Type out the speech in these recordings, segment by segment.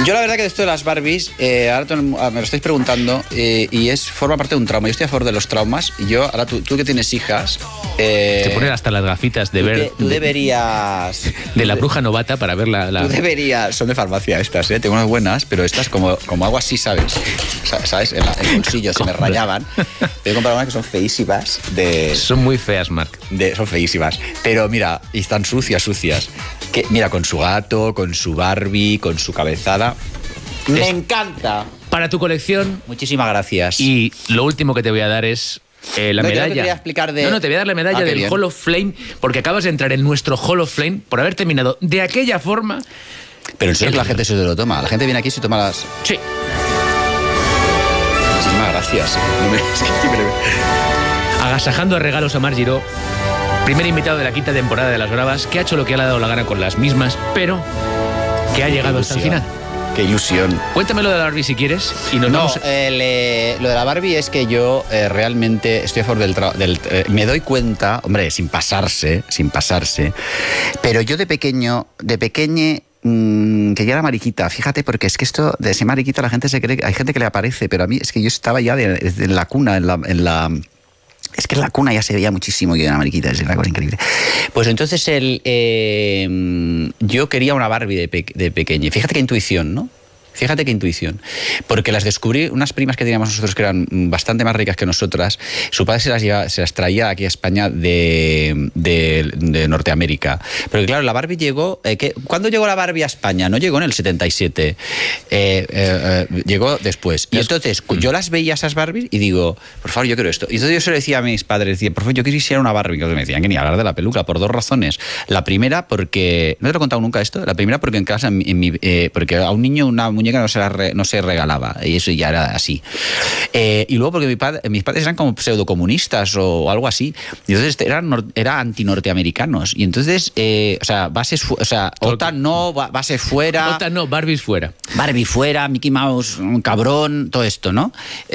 Yo la verdad que de esto de las Barbies, ahora me lo estáis preguntando y forma parte de un trauma. Yo estoy a favor de los traumas y yo, ahora tú que tienes hijas... te ponen hasta las gafitas de ver... Tú deberías... De la bruja novata para ver la... Tú deberías... Son de farmacia estas, ¿eh? Tengo unas buenas, pero estas como algo así, ¿sabes? ¿Sabes? En el bolsillo se me rayaban. Tengo que comprar unas que son feísimas. Son muy feas, Marc. Son feísimas. Pero mira, y están sucias. Que, mira, con su gato, con su Barbie, con su cabezada. ¡Me encanta! Para tu colección. Muchísimas gracias. Y lo último que te voy a dar es la medalla. Te voy a explicar de... No, te voy a dar la medalla del Hall of Flame, porque acabas de entrar en nuestro Hall of Flame por haber terminado de aquella forma. Pero en serio que la gente se lo toma. La gente viene aquí y se toma las... Sí. Muchísimas gracias. Agasajando a regalos a Marc Giró, primer invitado de la quinta temporada de Las Bravas, que ha hecho lo que le ha dado la gana con las mismas, pero que ha llegado hasta el final. Qué ilusión. Cuéntamelo de la Barbie si quieres y nos vamos... lo de la Barbie es que yo realmente estoy a favor del me doy cuenta, hombre, sin pasarse, pero yo de pequeñe que ya era mariquita, fíjate, porque es que esto de ser mariquita la gente se cree, hay gente que le aparece, pero a mí es que yo estaba ya desde la cuna, es que en la cuna ya se veía muchísimo que era mariquita, es una cosa increíble. Pues entonces yo quería una Barbie de pequeña. Fíjate qué intuición, ¿no? Fíjate qué intuición. Porque las descubrí, unas primas que teníamos nosotros que eran bastante más ricas que nosotras. Su padre se las traía aquí a España de Norteamérica. Pero claro, la Barbie llegó... ¿Cuándo llegó la Barbie a España? No llegó en el 77. Llegó después. Y entonces yo las veía esas Barbies y digo, por favor, yo quiero esto. Y entonces yo se lo decía a mis padres, decía, por favor, yo quisiera una Barbie. Que me decían que ni hablar de la peluca, por dos razones. La primera, porque... ¿No te lo he contado nunca esto? La primera, porque en casa, porque a un niño una muñeca no se regalaba, y eso ya era así. Y luego porque mis padres eran como pseudocomunistas o algo así, y entonces eran antinorteamericanos, y entonces, OTAN no, base fuera. OTAN no, Barbies fuera. Barbie fuera, Mickey Mouse, un cabrón, todo esto, ¿no?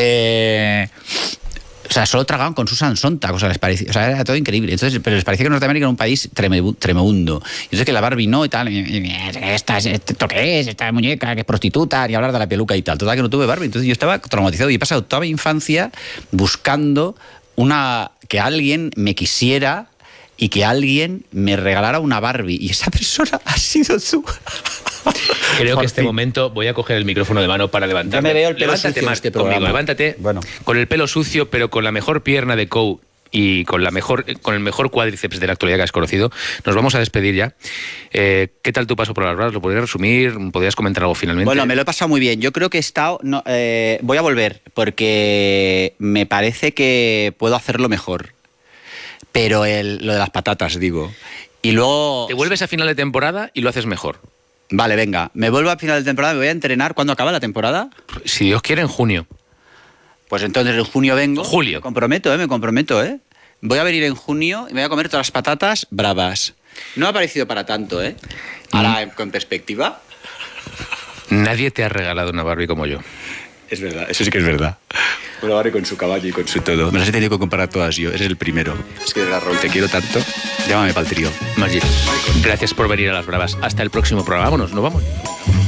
Solo tragaban con Susan Sontag, les parecía, era todo increíble. Entonces, pero les parecía que Norteamérica era un país tremebundo. Y entonces que la Barbie no y tal, ¿esto qué es? Esta muñeca que es prostituta, ni hablar de la peluca y tal. Total que no tuve Barbie. Entonces yo estaba traumatizado y he pasado toda mi infancia buscando que alguien me quisiera y que alguien me regalara una Barbie. Y esa persona ha sido tú. Creo que este momento voy a coger el micrófono de mano para levantarme. Ya me veo el pelo levántate sucio más este conmigo, programa. Levántate con el pelo sucio, pero con la mejor pierna de Coe y con el mejor cuádriceps de la actualidad que has conocido. Nos vamos a despedir ya. ¿Qué tal tu paso por Las Bravas? ¿Lo podrías resumir? ¿Podrías comentar algo finalmente? Bueno, me lo he pasado muy bien. Yo creo que he estado... voy a volver porque me parece que puedo hacerlo mejor. Pero lo de las patatas, digo. Y luego... Te vuelves a final de temporada y lo haces mejor. Vale, venga. Me vuelvo a final de temporada, me voy a entrenar. ¿Cuándo acaba la temporada? Si Dios quiere, en junio. Pues entonces en junio vengo. Julio. Me comprometo. Voy a venir en junio y me voy a comer todas las patatas bravas. No ha parecido para tanto, ¿eh? Ahora, con perspectiva. Nadie te ha regalado una Barbie como yo. Es verdad, eso sí que es verdad. Una Barbie con su caballo y con su todo. Me las he tenido que comparar todas yo. Eres el primero. Es que de la Raúl, te quiero tanto. Llámame para el trío. Marc Giró, gracias por venir a Las Bravas. Hasta el próximo programa. Vámonos, nos vamos.